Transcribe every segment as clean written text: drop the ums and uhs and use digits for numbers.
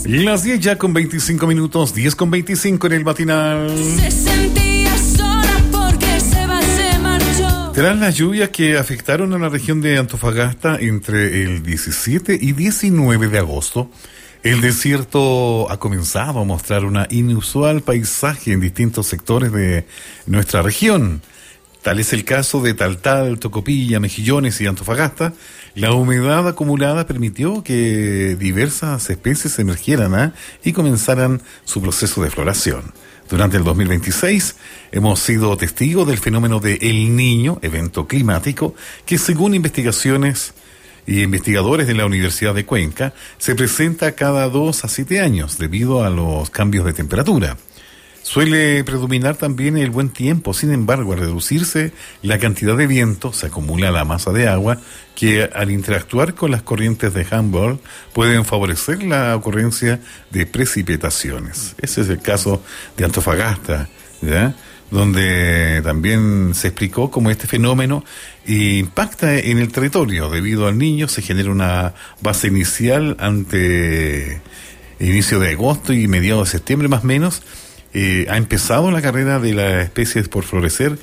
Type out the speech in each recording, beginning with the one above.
Las 10 ya con 25 minutos, 10 con 25 en el matinal. Se sentía sola porque se marchó. Tras las lluvias que afectaron a la región de Antofagasta entre el 17 y 19 de agosto, el desierto ha comenzado a mostrar un inusual paisaje en distintos sectores de nuestra región. Tal es el caso de Taltal, Tocopilla, Mejillones y Antofagasta. La humedad acumulada permitió que diversas especies emergieran y comenzaran su proceso de floración. Durante el 2026 hemos sido testigos del fenómeno de El Niño, evento climático, que según investigaciones y investigadores de la Universidad de Cuenca, se presenta cada 2 a 7 años debido a los cambios de temperatura. Suele predominar también el buen tiempo, sin embargo, al reducirse la cantidad de viento, se acumula la masa de agua que al interactuar con las corrientes de Humboldt pueden favorecer la ocurrencia de precipitaciones. Ese es el caso de Antofagasta, ¿ya?, donde también se explicó cómo este fenómeno impacta en el territorio. Debido al Niño se genera una base inicial ante inicio de agosto y mediados de septiembre más o menos. Ha empezado la carrera de las especies por florecer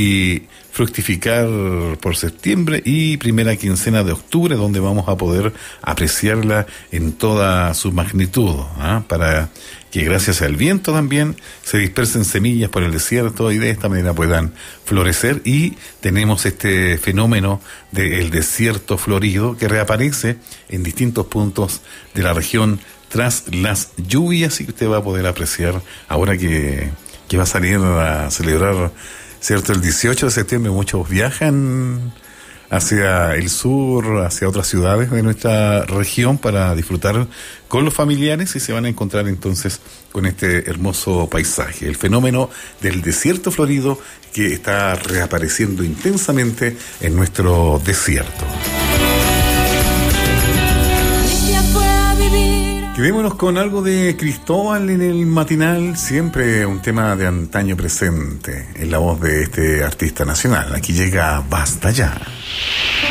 y fructificar por septiembre y primera quincena de octubre, donde vamos a poder apreciarla en toda su magnitud, para que gracias al viento también se dispersen semillas por el desierto y de esta manera puedan florecer. Y tenemos este fenómeno del desierto florido que reaparece en distintos puntos de la región tras las lluvias, y que usted va a poder apreciar ahora que va a salir a celebrar, ¿cierto?, el 18 de septiembre. Muchos viajan hacia el sur, hacia otras ciudades de nuestra región para disfrutar con los familiares, y se van a encontrar entonces con este hermoso paisaje, el fenómeno del desierto florido que está reapareciendo intensamente en nuestro desierto. Quedémonos con algo de Cristóbal en el matinal, siempre un tema de antaño presente en la voz de este artista nacional. Aquí llega Basta Ya.